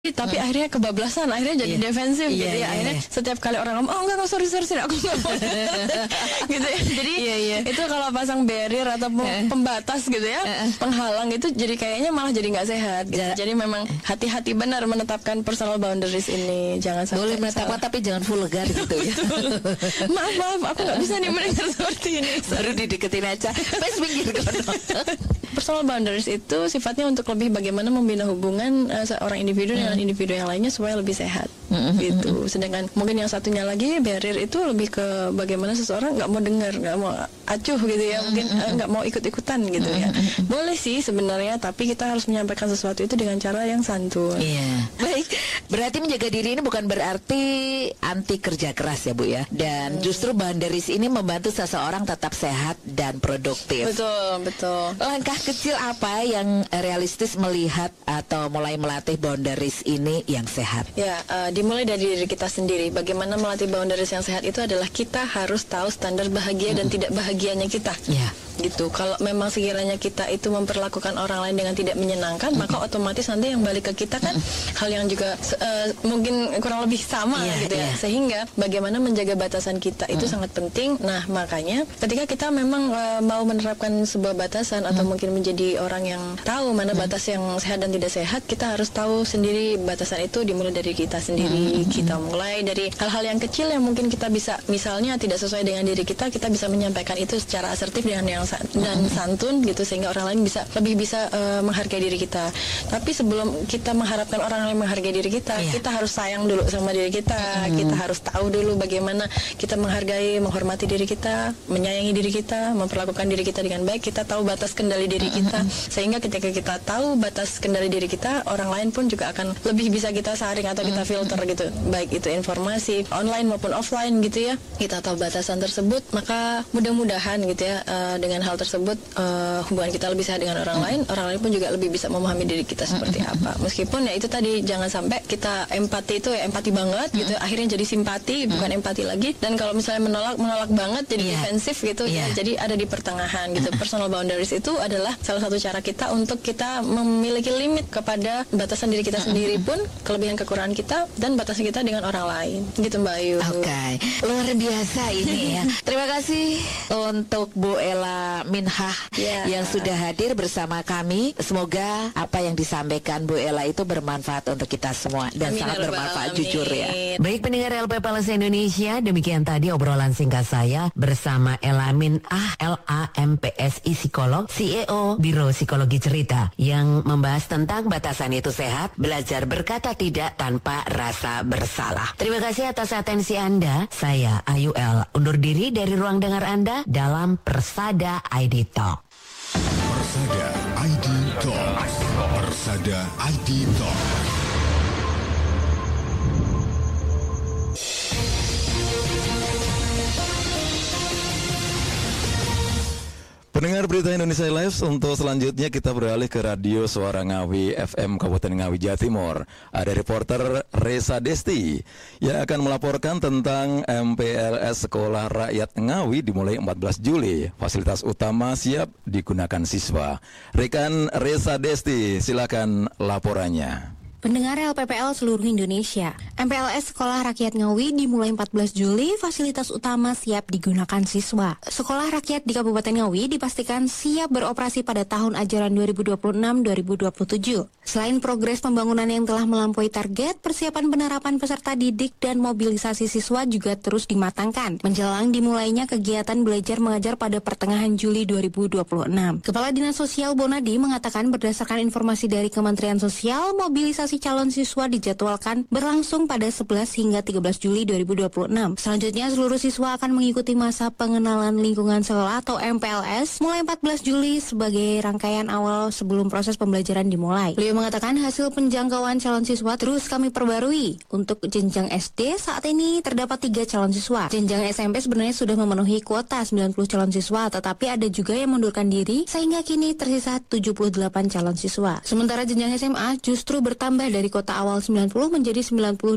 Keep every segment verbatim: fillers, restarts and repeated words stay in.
tapi uh. akhirnya kebablasan, akhirnya jadi yeah. defensif yeah, gitu ya. Yeah, akhirnya yeah. setiap kali orang ngomong, oh enggak, sorry, sorry, sorry, aku enggak mau. gitu ya. Jadi yeah, yeah. itu kalau pasang barrier atau uh. pembatas gitu ya, uh. penghalang itu jadi kayaknya malah jadi nggak sehat. Gitu. Yeah. Jadi memang hati-hati benar menetapkan personal boundaries ini. Jangan sampai boleh menetapkan tapi jangan vulgar gitu ya. maaf, maaf, aku nggak bisa nih mendengar seperti ini. Baru dideketin aja. Pas pinggir kono. Personal boundaries itu sifatnya untuk lebih bagaimana membina hubungan uh, seorang individu dengan individu yang lainnya supaya lebih sehat, mm-hmm. gitu. Sedangkan mungkin yang satunya lagi barrier itu lebih ke bagaimana seseorang nggak mau dengar, nggak mau acuh gitu ya, mungkin uh, nggak mau ikut-ikutan gitu ya. Boleh sih sebenarnya, tapi kita harus menyampaikan sesuatu itu dengan cara yang santun. Iya. Baik. Berarti menjaga diri ini bukan berarti anti kerja keras ya Bu ya. Dan hmm. justru boundaries ini membantu seseorang tetap sehat dan produktif. Betul, betul. Langkah kecil apa yang realistis melihat atau mulai melatih boundaries ini yang sehat? Ya, uh, dimulai dari diri kita sendiri. Bagaimana melatih boundaries yang sehat itu adalah kita harus tahu standar bahagia mm-hmm. dan tidak bahagianya kita. Ya. Gitu. Kalau memang sekiranya kita itu memperlakukan orang lain dengan tidak menyenangkan, mm-hmm. maka otomatis nanti yang balik ke kita kan mm-hmm. hal yang juga uh, mungkin kurang lebih sama yeah, gitu ya. Yeah. Sehingga bagaimana menjaga batasan kita itu mm-hmm. sangat penting. Nah, makanya ketika kita memang uh, mau menerapkan sebuah batasan atau mm-hmm. mungkin menjadi orang yang tahu mana mm-hmm. batas yang sehat dan tidak sehat, kita harus tahu sendiri batasan itu dimulai dari kita sendiri. Mm-hmm. Kita mulai dari hal-hal yang kecil yang mungkin kita bisa, misalnya tidak sesuai dengan diri kita, kita bisa menyampaikan itu secara asertif dengan yang dan santun gitu, sehingga orang lain bisa lebih bisa uh, menghargai diri kita. Tapi sebelum kita mengharapkan orang lain menghargai diri kita, yeah. kita harus sayang dulu sama diri kita. Mm. Kita harus tahu dulu bagaimana kita menghargai, menghormati diri kita, menyayangi diri kita, memperlakukan diri kita dengan baik. Kita tahu batas kendali diri kita, sehingga ketika kita tahu batas kendali diri kita, orang lain pun juga akan lebih bisa kita saring atau kita filter gitu, baik itu informasi online maupun offline gitu ya. Kita tahu batasan tersebut, maka mudah-mudahan gitu ya, uh, dengan hal tersebut uh, hubungan kita lebih sehat dengan orang lain, orang lain pun juga lebih bisa memahami diri kita seperti apa. Meskipun ya itu tadi, jangan sampai kita empati itu ya empati banget gitu, akhirnya jadi simpati bukan empati lagi. Dan kalau misalnya menolak menolak banget jadi yeah. defensif gitu yeah. ya, jadi ada di pertengahan gitu. Personal boundaries itu adalah salah satu cara kita untuk kita memiliki limit kepada batasan diri kita sendiri pun, kelebihan kekurangan kita dan batasan kita dengan orang lain gitu Mbak Ayu. Oke, okay. Luar biasa ini ya. Terima kasih untuk Bu Ella Minhah yeah. yang sudah hadir bersama kami. Semoga apa yang disampaikan Bu Ella itu bermanfaat untuk kita semua dan amin, sangat bermanfaat amin. Jujur ya. Baik pendengar L P P L S Indonesia, demikian tadi obrolan singkat saya bersama Ella Minhah, L A M P S I psikolog, C E O Biro Psikologi Cerita, yang membahas tentang batasan itu sehat, belajar berkata tidak tanpa rasa bersalah. Terima kasih atas atensi Anda. Saya Ayu L undur diri dari ruang dengar Anda dalam Persada I D Talk. Persada I D Talk. Persada I D Talk. Pendengar Berita Indonesia Live, untuk selanjutnya kita beralih ke Radio Suara Ngawi F M Kabupaten Ngawi, Jawa Timur. Ada reporter Reza Desti yang akan melaporkan tentang M P L S Sekolah Rakyat Ngawi dimulai empat belas Juli. Fasilitas utama siap digunakan siswa. Rekan Reza Desti, silakan laporannya. Pendengar L P P L seluruh Indonesia, M P L S Sekolah Rakyat Ngawi dimulai empat belas Juli, fasilitas utama siap digunakan siswa. Sekolah rakyat di Kabupaten Ngawi dipastikan siap beroperasi pada tahun ajaran dua ribu dua puluh enam dua ribu dua puluh tujuh. Selain progres pembangunan yang telah melampaui target, persiapan penerapan peserta didik dan mobilisasi siswa juga terus dimatangkan menjelang dimulainya kegiatan belajar mengajar pada pertengahan Juli dua ribu dua puluh enam. Kepala Dinas Sosial Bonadi mengatakan berdasarkan informasi dari Kementerian Sosial, mobilisasi calon siswa dijadwalkan berlangsung pada sebelas hingga tiga belas Juli dua ribu dua puluh enam. Selanjutnya seluruh siswa akan mengikuti masa pengenalan lingkungan sekolah atau M P L S mulai empat belas Juli sebagai rangkaian awal sebelum proses pembelajaran dimulai. Beliau mengatakan hasil penjangkauan calon siswa terus kami perbarui. Untuk jenjang S D saat ini terdapat tiga calon siswa. Jenjang S M P sebenarnya sudah memenuhi kuota sembilan puluh calon siswa, tetapi ada juga yang mundurkan diri sehingga kini tersisa tujuh puluh delapan calon siswa. Sementara jenjang S M A justru bertambah dari kota awal sembilan puluh menjadi sembilan puluh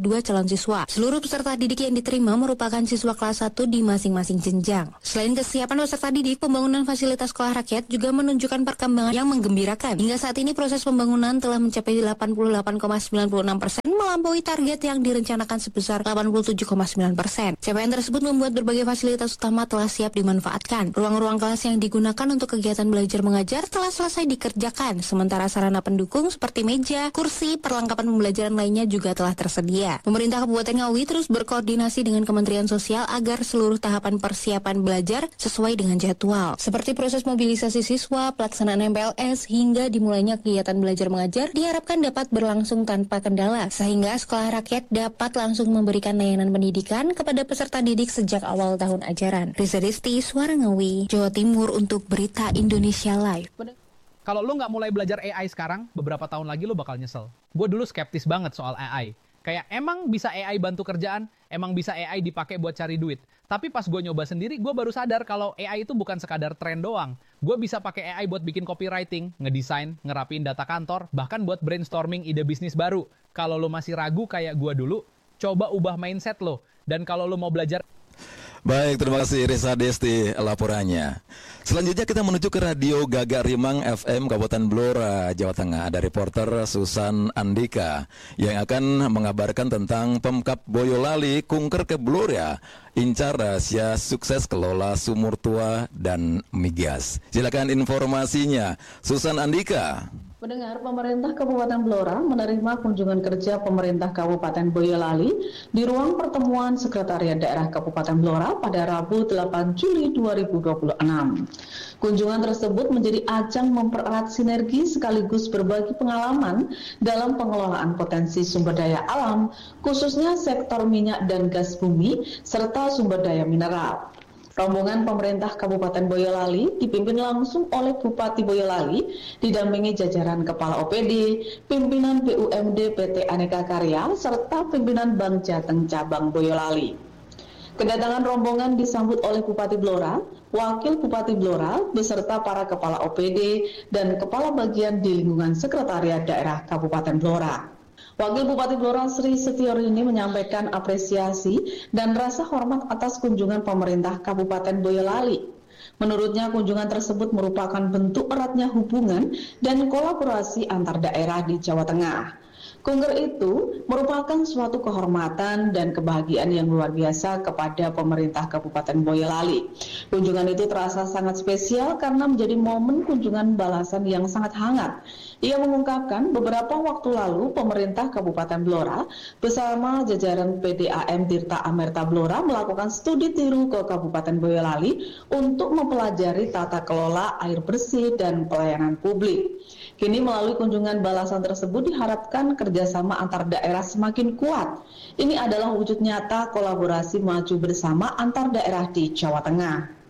dua calon siswa. Seluruh peserta didik yang diterima merupakan siswa kelas satu di masing-masing jenjang. Selain kesiapan peserta didik, pembangunan fasilitas sekolah rakyat juga menunjukkan perkembangan yang menggembirakan. Hingga saat ini proses pembangunan telah mencapai delapan puluh delapan koma sembilan puluh enam persen, melampaui target yang direncanakan sebesar delapan puluh tujuh koma sembilan persen. Capaian tersebut membuat berbagai fasilitas utama telah siap dimanfaatkan. Ruang-ruang kelas yang digunakan untuk kegiatan belajar mengajar telah selesai dikerjakan, sementara sarana pendukung seperti meja, kursi, perlengkapan pembelajaran lainnya juga telah tersedia. Pemerintah Kabupaten Ngawi terus berkoordinasi dengan Kementerian Sosial agar seluruh tahapan persiapan belajar sesuai dengan jadwal. Seperti proses mobilisasi siswa, pelaksanaan M P L S, hingga dimulainya kegiatan belajar mengajar diharapkan dapat berlangsung tanpa kendala, sehingga sekolah rakyat dapat langsung memberikan layanan pendidikan kepada peserta didik sejak awal tahun ajaran. Risa Desti, Suara Ngawi, Jawa Timur untuk Berita Indonesia Live. Kalau lo nggak mulai belajar A I sekarang, beberapa tahun lagi lo bakal nyesel. Gue dulu skeptis banget soal A I. Kayak emang bisa A I bantu kerjaan, emang bisa A I dipakai buat cari duit. Tapi pas gue nyoba sendiri, gue baru sadar kalau A I itu bukan sekadar tren doang. Gue bisa pakai A I buat bikin copywriting, ngedesain, ngerapiin data kantor, bahkan buat brainstorming ide bisnis baru. Kalau lo masih ragu kayak gue dulu, coba ubah mindset lo. Dan kalau lo mau belajar... Baik, terima kasih Risa Desti laporannya. Selanjutnya kita menuju ke Radio Gagak Rimang F M Kabupaten Blora, Jawa Tengah. Ada reporter Susan Andika yang akan mengabarkan tentang Pemkab Boyolali kunker ke Blora, incar rahasia sukses kelola sumur tua dan migas. Silakan informasinya, Susan Andika. Pendengar, pemerintah Kabupaten Blora menerima kunjungan kerja pemerintah Kabupaten Boyolali di ruang pertemuan Sekretariat Daerah Kabupaten Blora pada Rabu delapan Juli dua ribu dua puluh enam. Kunjungan tersebut menjadi ajang mempererat sinergi sekaligus berbagi pengalaman dalam pengelolaan potensi sumber daya alam, khususnya sektor minyak dan gas bumi, serta sumber daya mineral. Rombongan pemerintah Kabupaten Boyolali dipimpin langsung oleh Bupati Boyolali, didampingi jajaran Kepala O P D, pimpinan B U M D P T Aneka Karya, serta pimpinan Bank Jateng Cabang Boyolali. Kedatangan rombongan disambut oleh Bupati Blora, Wakil Bupati Blora, beserta para Kepala O P D dan Kepala Bagian di lingkungan Sekretariat Daerah Kabupaten Blora. Wakil Bupati Blora Sri Setiorini menyampaikan apresiasi dan rasa hormat atas kunjungan pemerintah Kabupaten Boyolali. Menurutnya kunjungan tersebut merupakan bentuk eratnya hubungan dan kolaborasi antar daerah di Jawa Tengah. Kunker itu merupakan suatu kehormatan dan kebahagiaan yang luar biasa kepada pemerintah Kabupaten Boyolali. Kunjungan itu terasa sangat spesial karena menjadi momen kunjungan balasan yang sangat hangat. Ia mengungkapkan beberapa waktu lalu pemerintah Kabupaten Blora bersama jajaran P D A M Tirta Amerta Blora melakukan studi tiru ke Kabupaten Boyolali untuk mempelajari tata kelola air bersih dan pelayanan publik. Kini melalui kunjungan balasan tersebut diharapkan kerjasama antar daerah semakin kuat. Ini adalah wujud nyata kolaborasi maju bersama antar daerah di Jawa Tengah.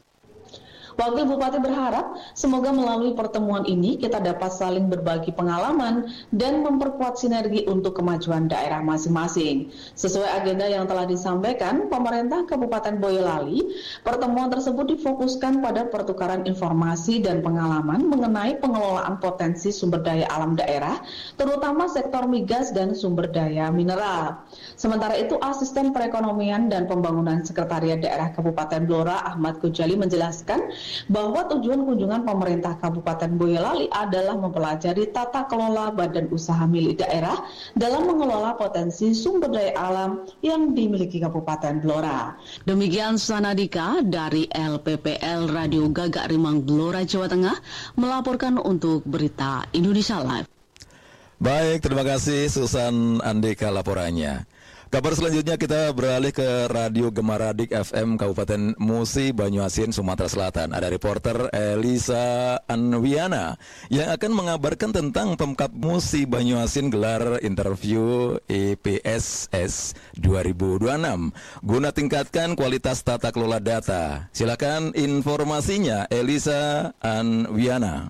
Wakil Bupati berharap semoga melalui pertemuan ini kita dapat saling berbagi pengalaman dan memperkuat sinergi untuk kemajuan daerah masing-masing. Sesuai agenda yang telah disampaikan pemerintah Kabupaten Boyolali, pertemuan tersebut difokuskan pada pertukaran informasi dan pengalaman mengenai pengelolaan potensi sumber daya alam daerah, terutama sektor migas dan sumber daya mineral. Sementara itu, Asisten Perekonomian dan Pembangunan Sekretariat Daerah Kabupaten Blora Ahmad Gojali menjelaskan bahwa tujuan kunjungan pemerintah Kabupaten Boyolali adalah mempelajari tata kelola badan usaha milik daerah dalam mengelola potensi sumber daya alam yang dimiliki Kabupaten Blora. Demikian Sanadika dari L P P L Radio Gagak Rimang Blora, Jawa Tengah melaporkan untuk Berita Indonesia Live. Baik, terima kasih Susan Andika laporannya. Kabar selanjutnya kita beralih ke Radio Gemaradik F M Kabupaten Musi, Banyuasin, Sumatera Selatan. Ada reporter Elisa Anwiana yang akan mengabarkan tentang Pemkab Musi Banyuasin gelar interview E P S S dua ribu dua puluh enam guna tingkatkan kualitas tata kelola data. Silakan informasinya Elisa Anwiana.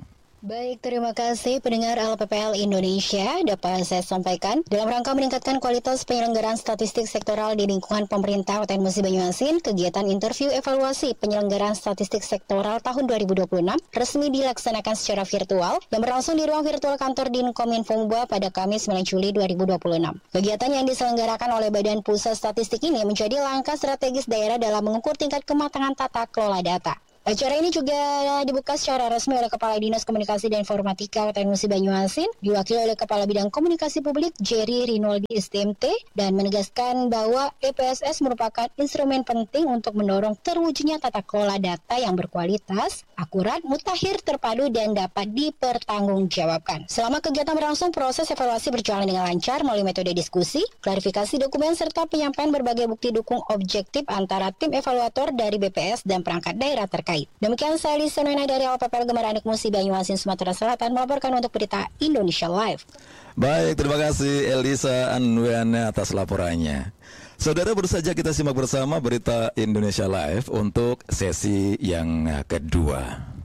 Baik, terima kasih pendengar L P P L Indonesia. Dapat saya sampaikan, dalam rangka meningkatkan kualitas penyelenggaraan statistik sektoral di lingkungan pemerintah Kabupaten Musi Banyuasin, kegiatan interview evaluasi penyelenggaraan statistik sektoral tahun dua ribu dua puluh enam resmi dilaksanakan secara virtual yang berlangsung di ruang virtual kantor Dinkominfo pada Kamis sembilan Juli dua ribu dua puluh enam. Kegiatan yang diselenggarakan oleh Badan Pusat Statistik ini menjadi langkah strategis daerah dalam mengukur tingkat kematangan tata kelola data. Acara ini juga dibuka secara resmi oleh Kepala Dinas Komunikasi dan Informatika Kabupaten Musi Banyuasin, diwakili oleh Kepala Bidang Komunikasi Publik Jerry Rinaldi S T M T, dan menegaskan bahwa E P S S merupakan instrumen penting untuk mendorong terwujudnya tata kelola data yang berkualitas, akurat, mutakhir, terpadu, dan dapat dipertanggungjawabkan. Selama kegiatan berlangsung, proses evaluasi berjalan dengan lancar melalui metode diskusi, klarifikasi dokumen, serta penyampaian berbagai bukti dukung objektif antara tim evaluator dari B P S dan perangkat daerah terkait. Demikian saya Lisa Noena dari L P P L Gemar Anak Musi Banyuasin, Sumatera Selatan melaporkan untuk berita Indonesia Live. Baik, terima kasih Elisa Anwiana atas laporannya. Saudara, baru saja kita simak bersama berita Indonesia Live untuk sesi yang kedua.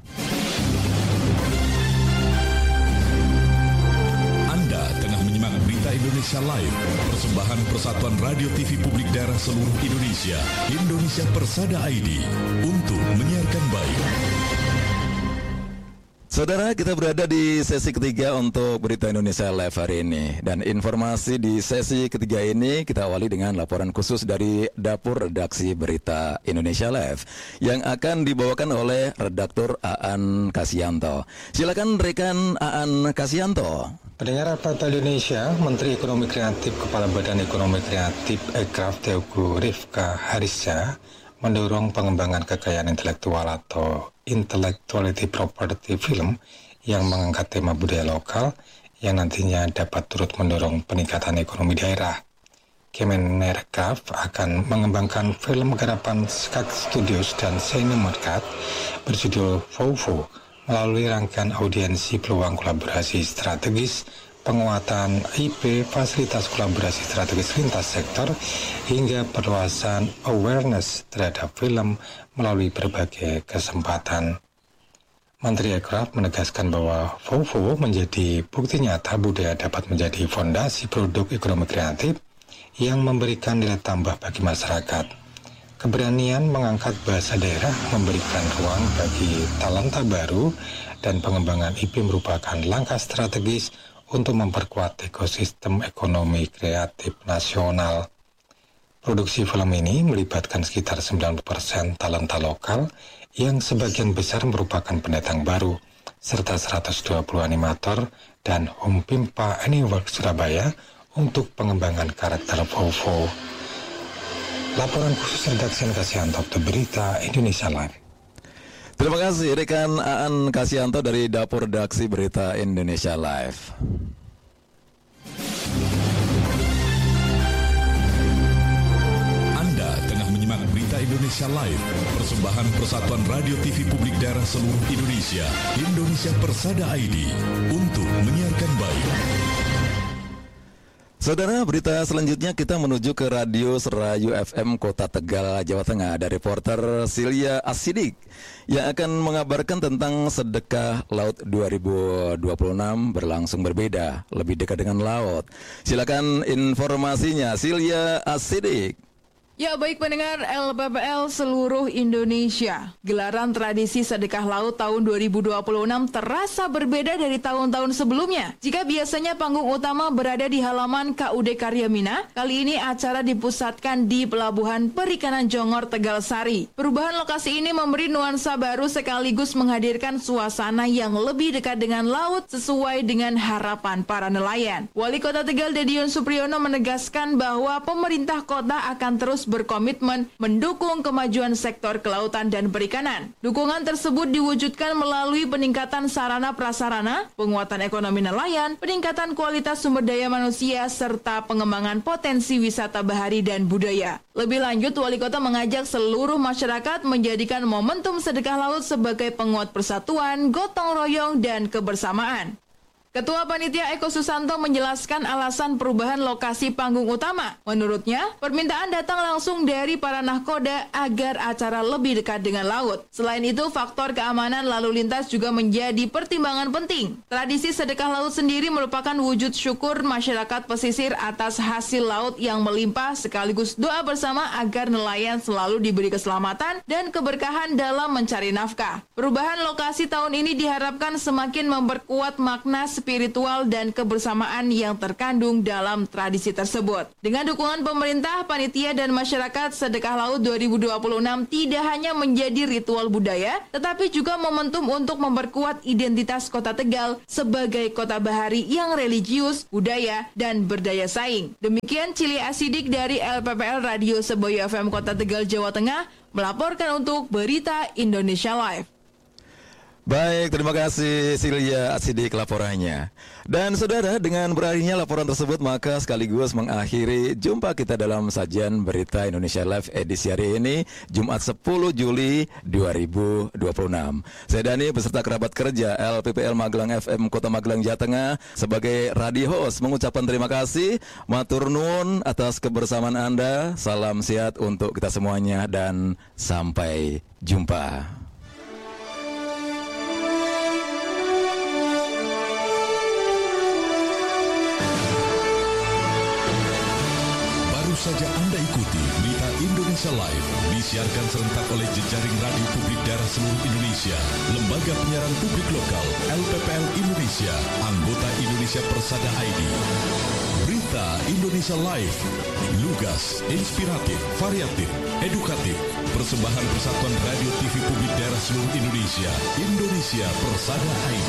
Anda tengah menyimak berita Indonesia Live, persembahan Persatuan Radio T V Publik Daerah seluruh Indonesia, Indonesia Persada I D, untuk menyiarkan baik. Saudara, kita berada di sesi ketiga untuk berita Indonesia Live hari ini. Dan informasi di sesi ketiga ini kita awali dengan laporan khusus dari Dapur Redaksi Berita Indonesia Live yang akan dibawakan oleh redaktur Aan Kasianto. Silakan rekan Aan Kasianto. Pendengar L P P L Indonesia, Menteri Ekonomi Kreatif Kepala Badan Ekonomi Kreatif Ekraf Teuku Rifka Harisha mendorong pengembangan kekayaan intelektual atau intellectuality property film yang mengangkat tema budaya lokal yang nantinya dapat turut mendorong peningkatan ekonomi daerah. Kemenerekraf akan mengembangkan film garapan Skak Studios dan Cinemarket berjudul Vovo melalui rangkaian audiensi peluang kolaborasi strategis, penguatan I P, fasilitas kolaborasi strategis lintas sektor, hingga perluasan awareness terhadap film melalui berbagai kesempatan. Menteri Ekraf menegaskan bahwa Vovo menjadi bukti nyata budaya dapat menjadi fondasi produk ekonomi kreatif yang memberikan nilai tambah bagi masyarakat. Keberanian mengangkat bahasa daerah, memberikan ruang bagi talenta baru, dan pengembangan I P merupakan langkah strategis untuk memperkuat ekosistem ekonomi kreatif nasional. Produksi film ini melibatkan sekitar sembilan puluh persen talenta lokal yang sebagian besar merupakan pendatang baru, serta seratus dua puluh animator dan Home Pimpa Anyworks Surabaya untuk pengembangan karakter Vovo. Laporan khusus redaksi Kasianto untuk berita Indonesia Live. Terima kasih rekan Aan Kasianto dari Dapur Redaksi Berita Indonesia Live. Anda tengah menyimak berita Indonesia Live, persembahan Persatuan Radio T V Publik Daerah seluruh Indonesia, Indonesia Persada I D, untuk menyiarkan baik. Saudara, berita selanjutnya kita menuju ke Radio Serayu F M Kota Tegal, Jawa Tengah. Ada reporter Silya Asidik yang akan mengabarkan tentang sedekah laut dua ribu dua puluh enam berlangsung berbeda, lebih dekat dengan laut. Silakan informasinya, Silya Asidik. Ya, baik pendengar L P P L seluruh Indonesia. Gelaran tradisi sedekah laut tahun dua ribu dua puluh enam terasa berbeda dari tahun-tahun sebelumnya. Jika biasanya panggung utama berada di halaman K U D Karyamina, kali ini acara dipusatkan di Pelabuhan Perikanan Jongor, Tegal Sari. Perubahan lokasi ini memberi nuansa baru sekaligus menghadirkan suasana yang lebih dekat dengan laut sesuai dengan harapan para nelayan. Wali Kota Tegal Dedion Supriyono menegaskan bahwa pemerintah kota akan terus berkomitmen mendukung kemajuan sektor kelautan dan perikanan. Dukungan tersebut diwujudkan melalui peningkatan sarana prasarana, penguatan ekonomi nelayan, peningkatan kualitas sumber daya manusia, serta pengembangan potensi wisata bahari dan budaya. Lebih lanjut, Wali Kota mengajak seluruh masyarakat menjadikan momentum sedekah laut sebagai penguat persatuan, gotong royong, dan kebersamaan. Ketua Panitia Eko Susanto menjelaskan alasan perubahan lokasi panggung utama. Menurutnya, permintaan datang langsung dari para nahkoda agar acara lebih dekat dengan laut. Selain itu, faktor keamanan lalu lintas juga menjadi pertimbangan penting. Tradisi sedekah laut sendiri merupakan wujud syukur masyarakat pesisir atas hasil laut yang melimpah sekaligus doa bersama agar nelayan selalu diberi keselamatan dan keberkahan dalam mencari nafkah. Perubahan lokasi tahun ini diharapkan semakin memperkuat makna spiritual dan kebersamaan yang terkandung dalam tradisi tersebut. Dengan dukungan pemerintah, panitia dan masyarakat, Sedekah Laut dua ribu dua puluh enam tidak hanya menjadi ritual budaya, tetapi juga momentum untuk memperkuat identitas Kota Tegal sebagai kota bahari yang religius, budaya, dan berdaya saing. Demikian Cili Asidik dari L P P L Radio Seboyo F M Kota Tegal, Jawa Tengah, melaporkan untuk Berita Indonesia Live. Baik, terima kasih Silya Asidik laporannya. Dan saudara, dengan berakhirnya laporan tersebut maka sekaligus mengakhiri jumpa kita dalam sajian Berita Indonesia Live edisi hari ini, Jumat sepuluh Juli dua ribu dua puluh enam. Saya Dani beserta kerabat kerja L P P L Magelang F M Kota Magelang, Jawa Tengah sebagai radio host mengucapkan terima kasih, matur nuwun atas kebersamaan Anda. Salam sehat untuk kita semuanya dan sampai jumpa. Saja Anda ikuti Berita Indonesia Live disiarkan serentak oleh jejaring radio publik daerah seluruh Indonesia, lembaga penyiaran publik lokal, L P P L Indonesia, anggota Indonesia Persada I D. Berita Indonesia Live, lugas, inspiratif, variatif, edukatif, persembahan Persatuan Radio T V Publik Daerah seluruh Indonesia, Indonesia Persada I D.